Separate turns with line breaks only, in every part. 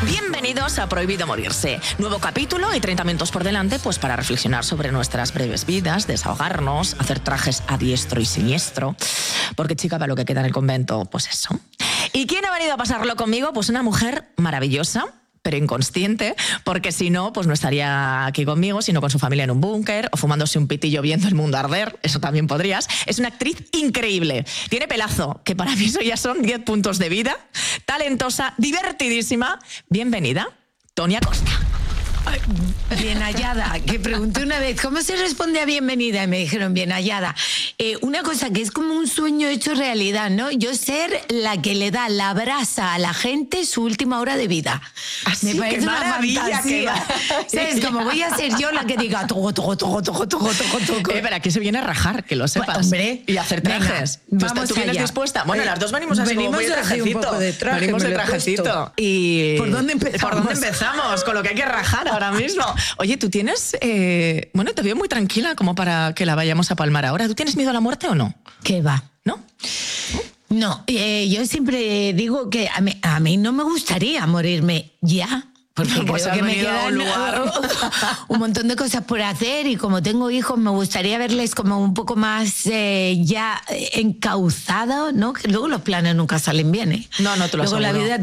Bienvenidos a Prohibido Morirse. Nuevo capítulo y 30 minutos por delante pues para reflexionar sobre nuestras breves vidas, desahogarnos, hacer trajes a diestro y siniestro. Porque, chica, para lo que queda en el convento, pues eso. ¿Y quién ha venido a pasarlo conmigo? Pues una mujer maravillosa, pero inconsciente, porque si no, pues no estaría aquí conmigo, sino con su familia en un búnker o fumándose un pitillo viendo el mundo arder. Eso también podrías. Es una actriz increíble. Tiene pelazo, que para mí eso ya son 10 puntos de vida. Talentosa, divertidísima. Bienvenida, Toni Acosta.
Bien hallada, que pregunté una vez ¿cómo se responde a bienvenida? Y me dijeron bien hallada. Una cosa que es como un sueño hecho realidad, ¿no? Yo ser la que le da la brasa a la gente su última hora de vida.
Así,
me parece una fantasía. ¿Sabes? Como voy a ser yo la que diga toco.
Pero aquí se viene a rajar, que lo sepas.
Pues, hombre,
y a hacer trajes.
Venga,
¿Tú vienes dispuesta? Bueno, las dos venimos así como muy de
trajecito.
Un poco de traje, venimos de trajecito.
Y ¿Por dónde
empezamos? Con lo que hay que rajar ahora mismo. Oye, tú tienes... bueno, te veo muy tranquila como para que la vayamos a palmar ahora. ¿Tú tienes miedo a la muerte o no?
¿Qué va?
¿No?
No, yo siempre digo que a mí no me gustaría morirme ya. Porque
pues
creo que me quedan un montón de cosas por hacer y como tengo hijos me gustaría verles como un poco más ya encauzados, ¿no? Que luego los planes nunca salen bien, ¿eh?
No te lo
luego
aseguro.
la vida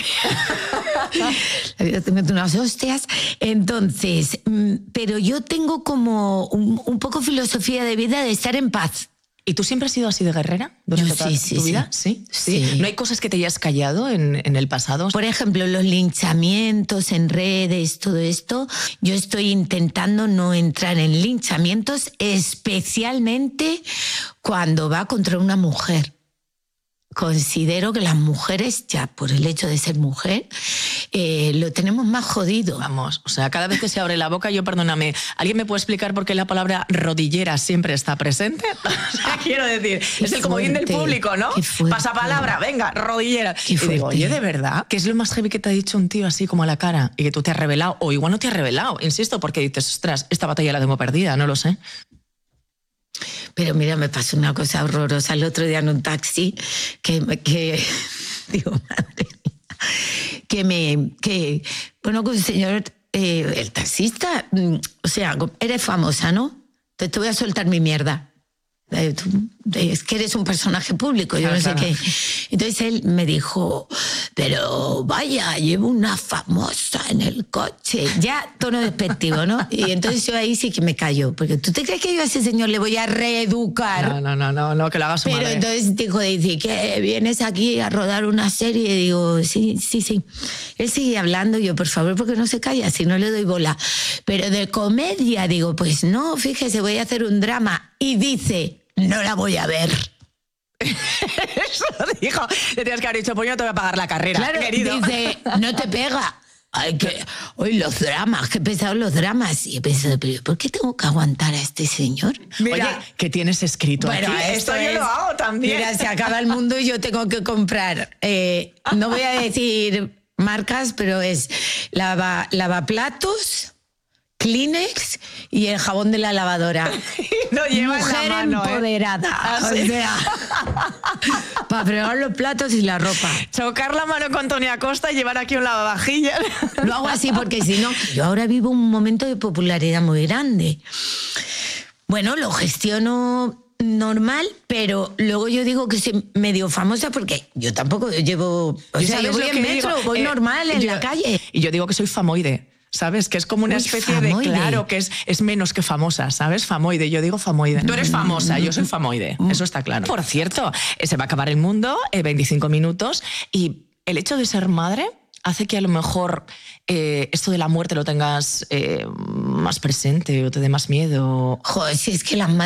la vida te mete unas hostias. Entonces, pero yo tengo como un poco filosofía de vida de estar en paz.
¿Y tú siempre has sido así de guerrera durante toda tu vida? ¿Sí? ¿No hay cosas que te hayas callado en el pasado?
Por ejemplo, los linchamientos en redes, todo esto. Yo estoy intentando no entrar en linchamientos, especialmente cuando va contra una mujer. Considero que las mujeres, ya por el hecho de ser mujer, lo tenemos más jodido.
Vamos, o sea, cada vez que se abre la boca, perdóname, ¿alguien me puede explicar por qué la palabra rodillera siempre está presente? O sea, quiero decir, es el comodín del público, ¿no? Pasapalabra, venga, rodillera. Y digo, oye, ¿de verdad? ¿Qué es lo más heavy que te ha dicho un tío así como a la cara y que tú te has revelado? O igual no te has revelado, insisto, porque dices, ostras, esta batalla la tengo perdida, no lo sé.
Pero mira, me pasó una cosa horrorosa el otro día en un taxi que digo, madre mía, que bueno, que un señor, el taxista, o sea, eres famosa, ¿no? Te voy a soltar mi mierda. Es que eres un personaje público, yo no sé qué. Entonces él me dijo, pero vaya, llevo una famosa en el coche. Ya, tono despectivo, ¿no? Y entonces yo ahí sí que me callo, porque ¿tú te crees que yo a ese señor le voy a reeducar?
No, que lo haga su madre.
Pero entonces dice que vienes aquí a rodar una serie. Y digo, sí. Él sigue hablando, yo, por favor, porque no se calla, si no le doy bola. Pero de comedia, digo, pues no, fíjese, voy a hacer un drama. Y dice, no la voy a ver.
Eso dijo. Le tienes que haber dicho, pues yo no te voy a pagar la carrera,
claro,
querido.
Dice, no te pega. Hoy los dramas, qué pesados los dramas. Y he pensado, pero ¿por qué tengo que aguantar a este señor?
Mira, oye, ¿qué tienes escrito aquí? Esto yo lo hago también.
Mira, se acaba el mundo y yo tengo que comprar. No voy a decir marcas, pero es lavaplatos, Kleenex y el jabón de la lavadora.
No lleva
mujer
la mano,
empoderada. O sea, para fregar los platos y la ropa.
Chocar la mano con Toni Acosta y llevar aquí un lavavajillas.
Lo hago así porque si no, yo ahora vivo un momento de popularidad muy grande. Bueno, lo gestiono normal, pero luego yo digo que soy medio famosa porque yo tampoco llevo... O sea, yo voy en metro, voy normal en la calle.
Y yo digo que soy famoide. ¿Sabes? Que es como una especie
famoide.
de... Claro, que es menos que famosa, ¿sabes? Famoide, yo digo famoide. Tú eres famosa, yo soy famoide, eso está claro. Por cierto, se va a acabar el mundo, 25 minutos, y el hecho de ser madre hace que a lo mejor esto de la muerte lo tengas más presente o te dé más miedo.
Joder, si es que las madres